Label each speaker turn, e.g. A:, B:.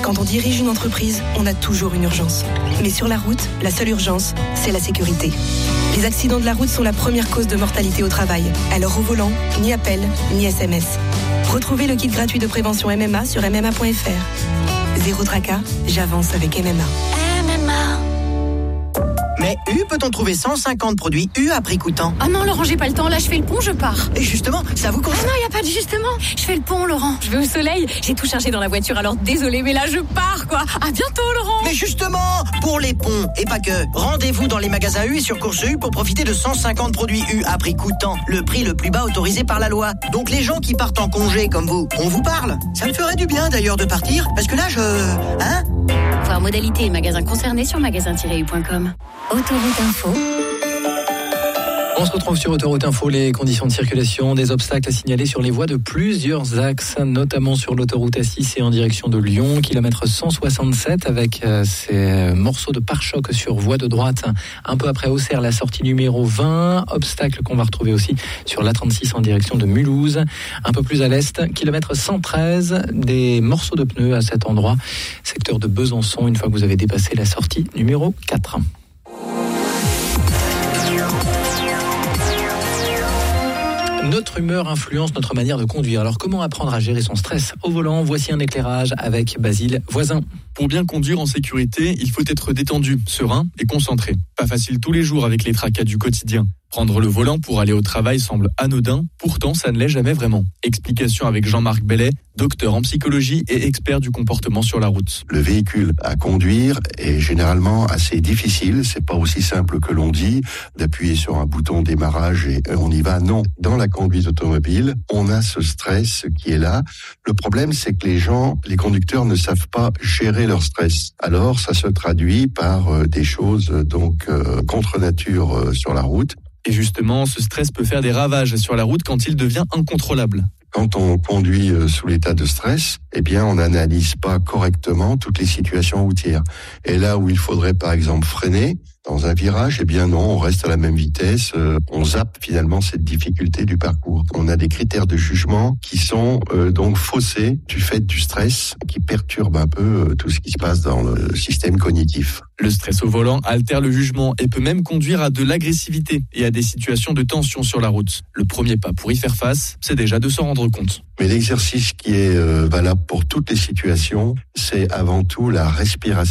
A: Quand on dirige une entreprise, on a toujours une urgence. Mais sur la route, la seule urgence, c'est la sécurité. Les accidents de la route sont la première cause de mortalité au travail. Alors au volant, ni appel, ni SMS. Retrouvez le kit gratuit de prévention MMA sur mma.fr. Zéro tracas, j'avance avec MMA.
B: MMA.
C: Mais peut-on trouver 150 produits à prix coûtant?
B: Ah non, Laurent, j'ai pas le temps. Là, je fais le pont, je pars.
C: Et justement, ça vous concerne?
B: Ah non, y a pas de justement. Je fais le pont, Laurent. Je vais au soleil. J'ai tout chargé dans la voiture, alors désolé, mais là, je pars, quoi. À bientôt, Laurent.
C: Mais justement, pour les ponts, et pas que, rendez-vous dans les magasins U et sur Course U pour profiter de 150 produits U à prix coûtant. Le prix le plus bas autorisé par la loi. Donc les gens qui partent en congé comme vous, on vous parle. Ça me ferait du bien d'ailleurs de partir, parce que là, Hein?
B: Voir modalité et magasins concernés sur magasin-u.com. Autoroute Info.
D: On se retrouve sur Autoroute Info, les conditions de circulation, des obstacles à signaler sur les voies de plusieurs axes, notamment sur l'autoroute A6 et en direction de Lyon, kilomètre 167 avec ces morceaux de pare-choc sur voie de droite, un peu après Auxerre, la sortie numéro 20, obstacle qu'on va retrouver aussi sur l'A36 en direction de Mulhouse, un peu plus à l'est, kilomètre 113, des morceaux de pneus à cet endroit, secteur de Besançon, une fois que vous avez dépassé la sortie numéro 4. Notre humeur influence notre manière de conduire. Alors comment apprendre à gérer son stress au volant? Voici un éclairage avec Basile Voisin.
E: Pour bien conduire en sécurité, il faut être détendu, serein et concentré. Pas facile tous les jours avec les tracas du quotidien. Prendre le volant pour aller au travail semble anodin, pourtant ça ne l'est jamais vraiment. Explication avec Jean-Marc Bellet, docteur en psychologie et expert du comportement sur la route.
F: Le véhicule à conduire est généralement assez difficile, c'est pas aussi simple que l'on dit, d'appuyer sur un bouton démarrage et on y va. Non, dans la conduite automobile, on a ce stress qui est là. Le problème, c'est que les conducteurs ne savent pas gérer leur stress. Alors ça se traduit par des choses contre nature sur la route.
E: Et justement, ce stress peut faire des ravages sur la route quand il devient incontrôlable.
F: Quand on conduit sous l'état de stress, on n'analyse pas correctement toutes les situations routières. Et là où il faudrait par exemple freiner dans un virage, non, on reste à la même vitesse, on zappe finalement cette difficulté du parcours. On a des critères de jugement qui sont donc faussés du fait du stress qui perturbe un peu tout ce qui se passe dans le système cognitif.
E: Le stress au volant altère le jugement et peut même conduire à de l'agressivité et à des situations de tension sur la route. Le premier pas pour y faire face, c'est déjà de s'en rendre compte.
F: Mais l'exercice qui est valable pour toutes les situations, c'est avant tout la respiration.